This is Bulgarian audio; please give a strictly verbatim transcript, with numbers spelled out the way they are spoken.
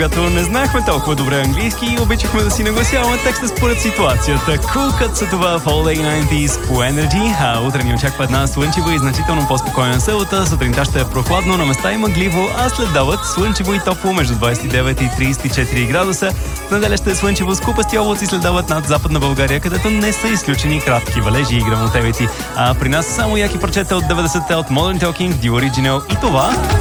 когато не знаехме толкова добре английски и обичахме да си нагласяваме текста според ситуацията. Кулкът са това в All Day деветдесет по Energy, а утре ни очаква една слънчева и значително по-спокойна събота. Сутринта ще е прохладно, на места и мъгливо, а след обед слънчево и топло между двадесет и девет и тридесет и четири градуса. В неделя ще е слънчево с купести облаци след обед над Западна България, където не са изключени кратки валежи и гръмотевици. А при нас само яки парчета от деветдесетте от Modern Talking, The Original и това...